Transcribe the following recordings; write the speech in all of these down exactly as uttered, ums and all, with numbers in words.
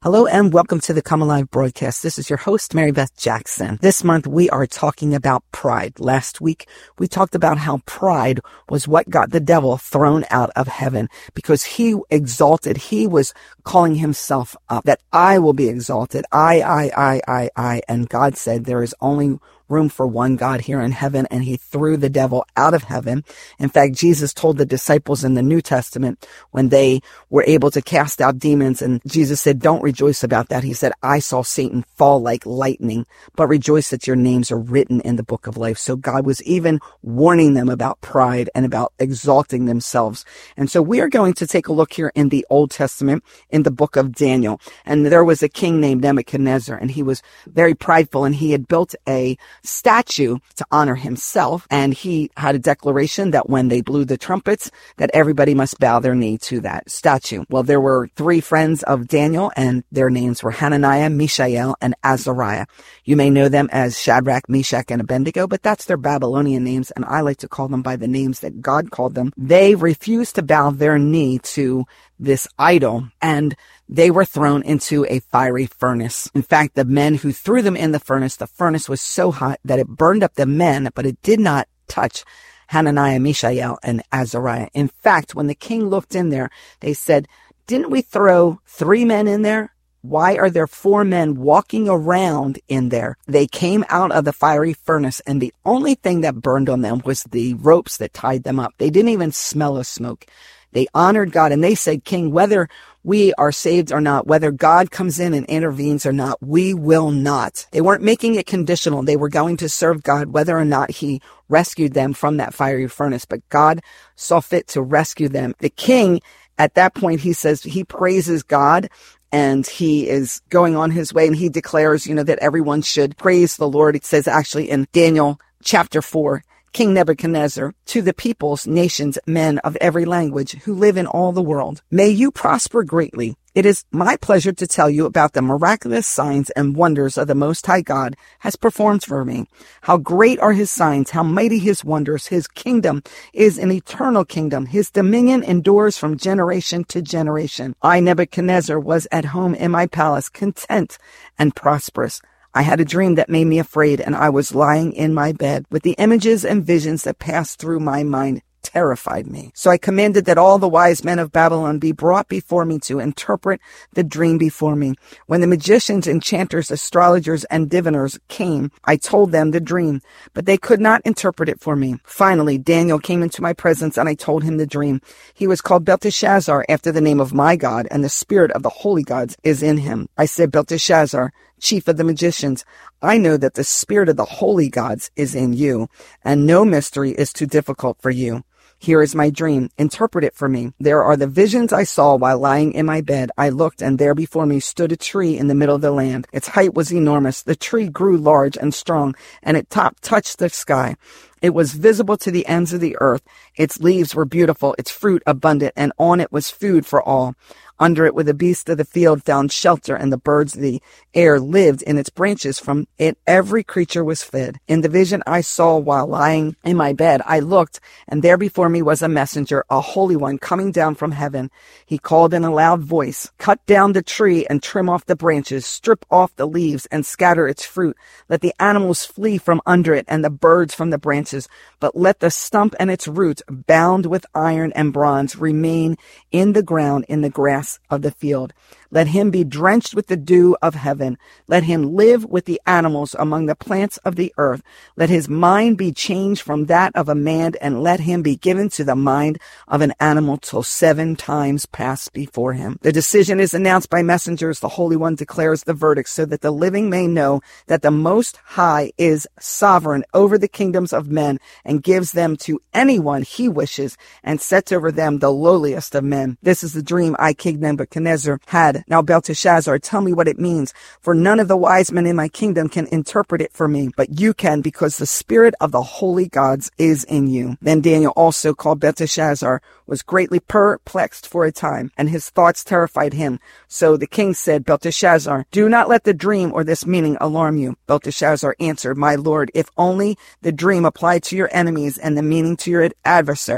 Hello and welcome to the Come Alive broadcast. This is your host, Mary Beth Jackson. This month we are talking about pride. Last week we talked about how pride was what got the devil thrown out of heaven because he exalted, he was calling himself up, that I will be exalted. I, I, I, I, I. And God said there is only room for one God here in heaven, and he threw the devil out of heaven. In fact, Jesus told the disciples in the New Testament when they were able to cast out demons, and Jesus said, don't rejoice about that. He said, I saw Satan fall like lightning, but rejoice that your names are written in the book of life. So God was even warning them about pride and about exalting themselves. And so we are going to take a look here in the Old Testament in the book of Daniel. And there was a king named Nebuchadnezzar, and he was very prideful, and he had built a statue to honor himself, and he had a declaration that when they blew the trumpets that everybody must bow their knee to that statue. Well, there were three friends of Daniel, and their names were Hananiah, Mishael, and Azariah. You may know them as Shadrach, Meshach, and Abednego, but that's their Babylonian names, and I like to call them by the names that God called them. They refused to bow their knee to this idol, and they were thrown into a fiery furnace. In fact, the men who threw them in the furnace, the furnace was so hot that it burned up the men, but it did not touch Hananiah, Mishael, and Azariah. In fact, when the king looked in there, they said, didn't we throw three men in there? Why are there four men walking around in there? They came out of the fiery furnace, and the only thing that burned on them was the ropes that tied them up. They didn't even smell of smoke. They honored God, and they said, King, whether we are saved or not, whether God comes in and intervenes or not, we will not. They weren't making it conditional. They were going to serve God whether or not he rescued them from that fiery furnace. But God saw fit to rescue them. The king, at that point, he says he praises God, and he is going on his way, and he declares, you know, that everyone should praise the Lord. It says actually in Daniel chapter four, King Nebuchadnezzar, to the peoples, nations, men of every language who live in all the world, may you prosper greatly. It is my pleasure to tell you about the miraculous signs and wonders of the Most High God has performed for me. How great are his signs, how mighty his wonders. His kingdom is an eternal kingdom. His dominion endures from generation to generation. I, Nebuchadnezzar, was at home in my palace, content and prosperous. I had a dream that made me afraid, and I was lying in my bed with the images and visions that passed through my mind terrified me. So I commanded that all the wise men of Babylon be brought before me to interpret the dream before me. When the magicians, enchanters, astrologers, and diviners came, I told them the dream, but they could not interpret it for me. Finally, Daniel came into my presence, and I told him the dream. He was called Belteshazzar after the name of my God, and the spirit of the holy gods is in him. I said, Belteshazzar, chief of the magicians, I know that the spirit of the holy gods is in you, and no mystery is too difficult for you. Here is my dream. Interpret it for me. There are the visions I saw while lying in my bed. I looked, and there before me stood a tree in the middle of the land. Its height was enormous. The tree grew large and strong, and its top touched the sky. It was visible to the ends of the earth. Its leaves were beautiful, its fruit abundant, and on it was food for all. Under it were the beasts of the field found shelter, and the birds of the air lived in its branches. From it every creature was fed. In the vision I saw while lying in my bed, I looked, and there before me was a messenger, a holy one, coming down from heaven. He called in a loud voice, cut down the tree and trim off the branches, strip off the leaves and scatter its fruit. Let the animals flee from under it and the birds from the branches, but let the stump and its roots, bound with iron and bronze, remain in the ground in the grass of the field. Let him be drenched with the dew of heaven. Let him live with the animals among the plants of the earth. Let his mind be changed from that of a man, and let him be given to the mind of an animal till seven times pass before him. The decision is announced by messengers. The Holy One declares the verdict, so that the living may know that the Most High is sovereign over the kingdoms of men, and gives them to anyone he wishes, and sets over them the lowliest of men. This is the dream I, King Nebuchadnezzar, had. Now, Belteshazzar, tell me what it means, for none of the wise men in my kingdom can interpret it for me, but you can, because the spirit of the holy gods is in you. Then Daniel, also called Belteshazzar, was greatly perplexed for a time, and his thoughts terrified him. So the king said, Belteshazzar, do not let the dream or this meaning alarm you. Belteshazzar answered, my lord, if only the dream applied to your enemies and the meaning to your adversaries.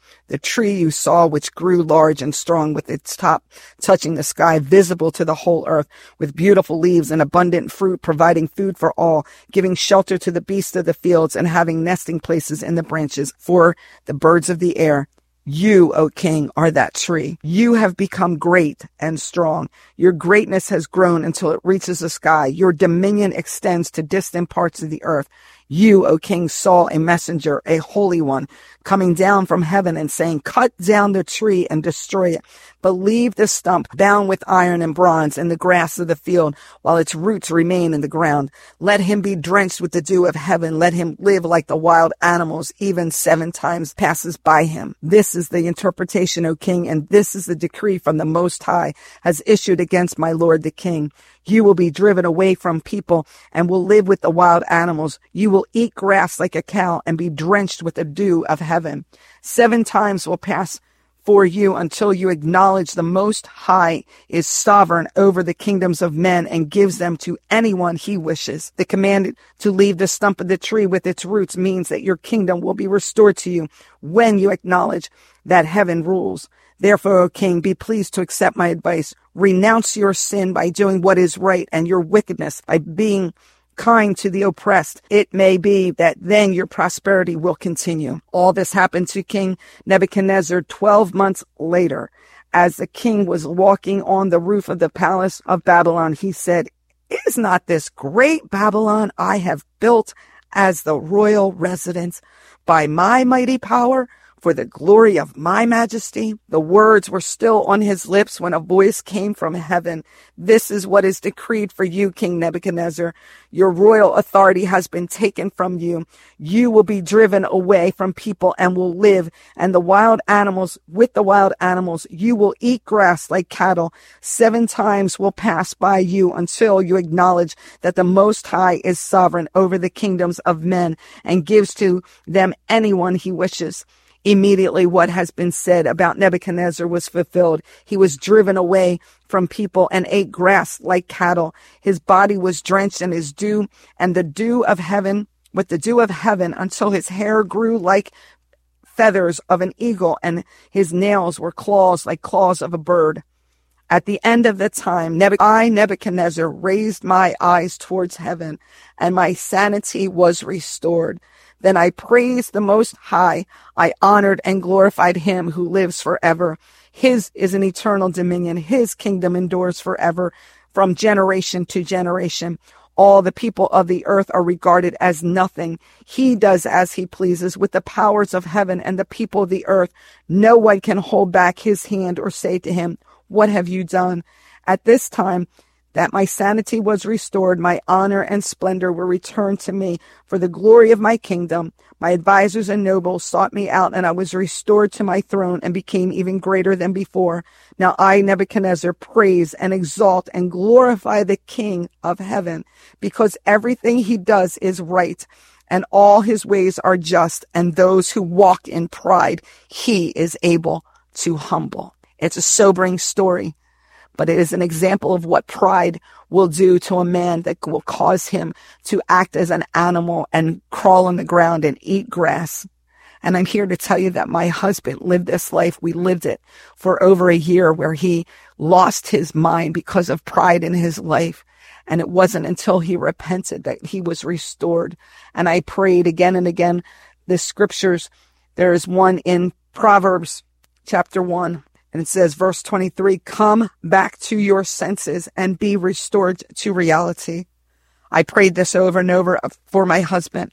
The tree you saw, which grew large and strong with its top touching the sky, visible to the whole earth, with beautiful leaves and abundant fruit, providing food for all, giving shelter to the beasts of the fields and having nesting places in the branches for the birds of the air. You, O king, are that tree. You have become great and strong. Your greatness has grown until it reaches the sky. Your dominion extends to distant parts of the earth. You, O king, saw a messenger, a holy one, coming down from heaven and saying, cut down the tree and destroy it, but leave the stump bound with iron and bronze in the grass of the field while its roots remain in the ground. Let him be drenched with the dew of heaven. Let him live like the wild animals, even seven times passes by him. This is the interpretation, O king, and this is the decree from the Most High has issued against my lord the king. You will be driven away from people and will live with the wild animals. You will eat grass like a cow and be drenched with the dew of heaven. Seven times will pass for you until you acknowledge the Most High is sovereign over the kingdoms of men and gives them to anyone he wishes. The command to leave the stump of the tree with its roots means that your kingdom will be restored to you when you acknowledge that heaven rules. Therefore, O king, be pleased to accept my advice. Renounce your sin by doing what is right and your wickedness by being kind to the oppressed. It may be that then your prosperity will continue. All this happened to King Nebuchadnezzar twelve months later. As the king was walking on the roof of the palace of Babylon, he said, is not this great Babylon I have built as the royal residence by my mighty power? For the glory of my majesty? The words were still on his lips when a voice came from heaven. This is what is decreed for you, King Nebuchadnezzar. Your royal authority has been taken from you. You will be driven away from people and will live, and the wild animals, with the wild animals, you will eat grass like cattle. Seven times will pass by you until you acknowledge that the Most High is sovereign over the kingdoms of men and gives to them anyone he wishes. Immediately what has been said about Nebuchadnezzar was fulfilled. He was driven away from people and ate grass like cattle. His body was drenched in his dew and the dew of heaven, with the dew of heaven, until his hair grew like feathers of an eagle and his nails were claws like claws of a bird. At the end of the time, I, Nebuchadnezzar, raised my eyes towards heaven and my sanity was restored. Then I praised the Most High. I honored and glorified him who lives forever. His is an eternal dominion. His kingdom endures forever, from generation to generation. All the people of the earth are regarded as nothing. He does as he pleases with the powers of heaven and the people of the earth. No one can hold back his hand or say to him, what have you done? At this time, that my sanity was restored, my honor and splendor were returned to me for the glory of my kingdom. My advisors and nobles sought me out, and I was restored to my throne and became even greater than before. Now I, Nebuchadnezzar, praise and exalt and glorify the King of heaven, because everything he does is right, and all his ways are just, and those who walk in pride, he is able to humble. It's a sobering story, but it is an example of what pride will do to a man, that will cause him to act as an animal and crawl on the ground and eat grass. And I'm here to tell you that my husband lived this life. We lived it for over a year, where he lost his mind because of pride in his life. And it wasn't until he repented that he was restored. And I prayed again and again the scriptures. There is one in Proverbs chapter one. And it says, verse twenty-three, come back to your senses and be restored to reality. I prayed this over and over for my husband.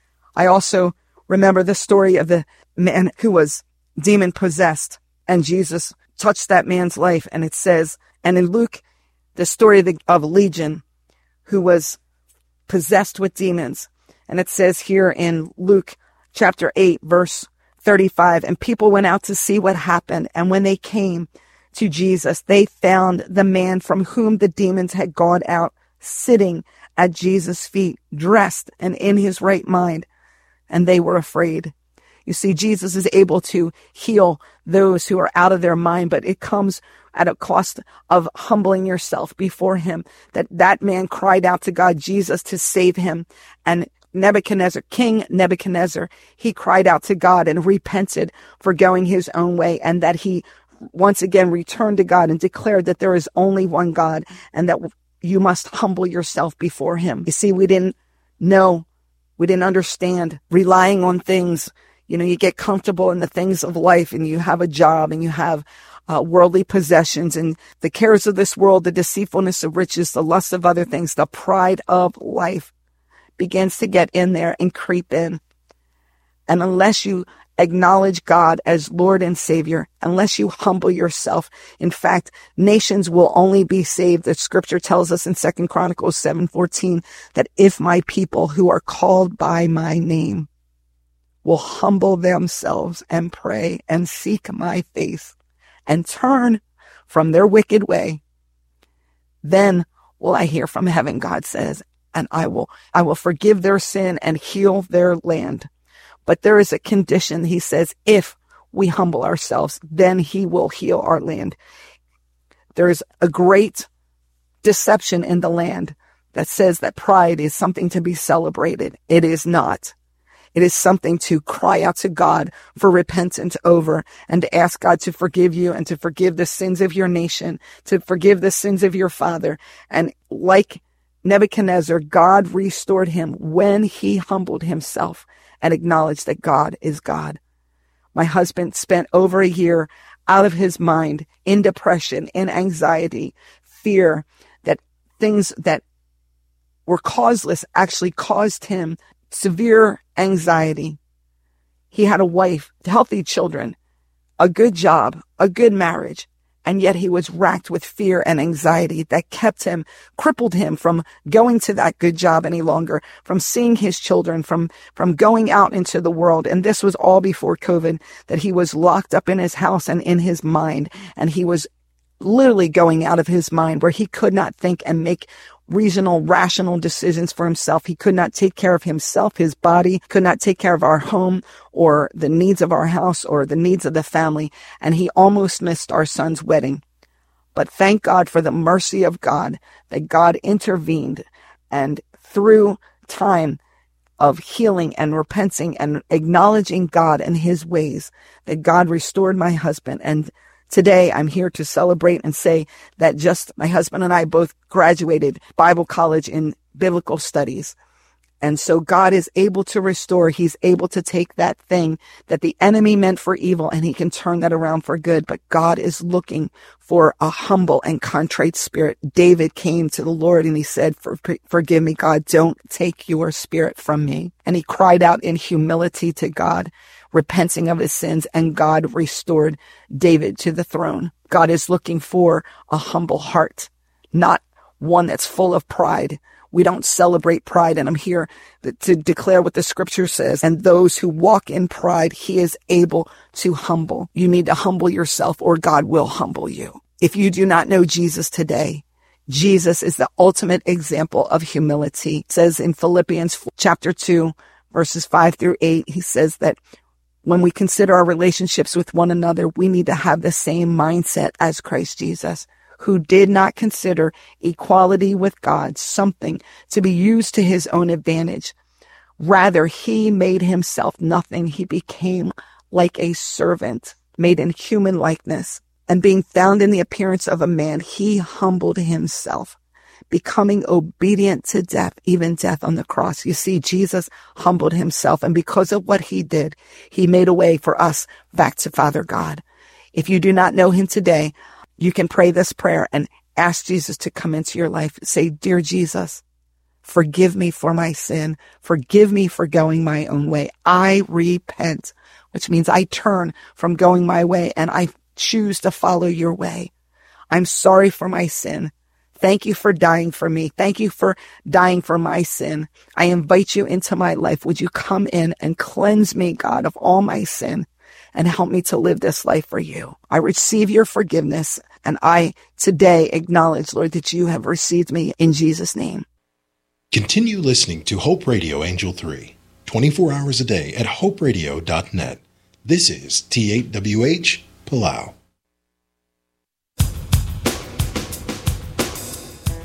I also remember the story of the man who was demon possessed, and Jesus touched that man's life. And it says, and in Luke, the story of, the, of Legion, who was possessed with demons. And it says here in Luke chapter eight, verse thirty-five, and people went out to see what happened. And when they came to Jesus, they found the man from whom the demons had gone out sitting at Jesus' feet, dressed and in his right mind. And they were afraid. You see, Jesus is able to heal those who are out of their mind, but it comes at a cost of humbling yourself before him. That that man cried out to God, Jesus, to save him. And Nebuchadnezzar, King Nebuchadnezzar, he cried out to God and repented for going his own way, and that he once again returned to God and declared that there is only one God and that you must humble yourself before him. You see, we didn't know, we didn't understand relying on things. You know, you get comfortable in the things of life and you have a job and you have uh, worldly possessions and the cares of this world, the deceitfulness of riches, the lust of other things, the pride of life begins to get in there and creep in. And unless you acknowledge God as Lord and Savior, unless you humble yourself, in fact, nations will only be saved. The scripture tells us in Second Chronicles seven fourteen that if my people who are called by my name will humble themselves and pray and seek my face and turn from their wicked way, then will I hear from heaven, God says, and I will, I will forgive their sin and heal their land. But there is a condition. He says, if we humble ourselves, then he will heal our land. There is a great deception in the land that says that pride is something to be celebrated. It is not. It is something to cry out to God for repentance over and to ask God to forgive you and to forgive the sins of your nation, to forgive the sins of your father. And like Nebuchadnezzar, God restored him when he humbled himself and acknowledged that God is God. My husband spent over a year out of his mind, in depression, in anxiety, fear, that things that were causeless actually caused him severe anxiety. He had a wife, healthy children, a good job, a good marriage, and yet he was racked with fear and anxiety that kept him, crippled him from going to that good job any longer, from seeing his children, from, from going out into the world. And this was all before COVID, that he was locked up in his house and in his mind. And he was literally going out of his mind, where he could not think and make reasonable, rational decisions for himself. He could not take care of himself, his body, could not take care of our home or the needs of our house or the needs of the family. And he almost missed our son's wedding. But thank God for the mercy of God, that God intervened, and through time of healing and repenting and acknowledging God and his ways, that God restored my husband. And today, I'm here to celebrate and say that just my husband and I both graduated Bible college in biblical studies. And so God is able to restore. He's able to take that thing that the enemy meant for evil and he can turn that around for good. But God is looking for a humble and contrite spirit. David came to the Lord and he said, for, forgive me, God, don't take your spirit from me. And he cried out in humility to God, repenting of his sins, and God restored David to the throne. God is looking for a humble heart, not one that's full of pride. We don't celebrate pride, and I'm here to declare what the scripture says. And those who walk in pride, he is able to humble. You need to humble yourself, or God will humble you. If you do not know Jesus today, Jesus is the ultimate example of humility. It says in Philippians chapter two, verses five through eight, he says that when we consider our relationships with one another, we need to have the same mindset as Christ Jesus, who did not consider equality with God something to be used to his own advantage. Rather, he made himself nothing. He became like a servant, made in human likeness. And being found in the appearance of a man, he humbled himself, becoming obedient to death, even death on the cross. You see, Jesus humbled himself, and because of what he did, he made a way for us back to Father God. If you do not know him today, you can pray this prayer and ask Jesus to come into your life. Say, dear Jesus, forgive me for my sin. Forgive me for going my own way. I repent, which means I turn from going my way and I choose to follow your way. I'm sorry for my sin. Thank you for dying for me. Thank you for dying for my sin. I invite you into my life. Would you come in and cleanse me, God, of all my sin and help me to live this life for you? I receive your forgiveness, and I today acknowledge, Lord, that you have received me in Jesus' name. Continue listening to Hope Radio Angel three, twenty-four hours a day at hope radio dot net. This is T eight W H, Palau.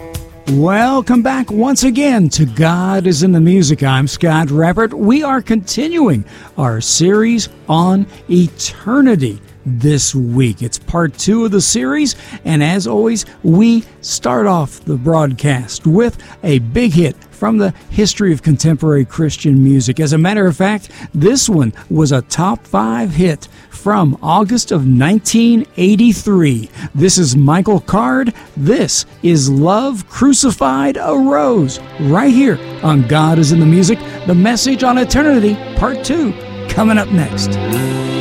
Welcome back once again to God is in the Music. I'm Scott Rappert. We are continuing our series on eternity this week. It's part two of the series, and as always, we start off the broadcast with a big hit from the history of contemporary Christian music. As a matter of fact, this one was a top five hit from August of nineteen eighty-three. This is Michael Card. This is Love Crucified Arose, right here on God is in the Music, the message on eternity, part two, coming up next.